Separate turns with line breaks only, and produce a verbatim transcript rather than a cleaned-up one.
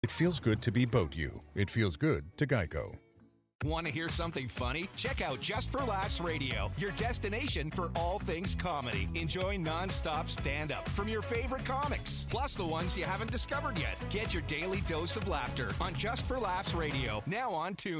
It feels good to be Boat You. It feels good to Geico.
Want to hear something funny? Check out Just for Laughs Radio, your destination for all things comedy. Enjoy non-stop stand-up from your favorite comics, plus the ones you haven't discovered yet. Get your daily dose of laughter on Just for Laughs Radio, now on TuneIn.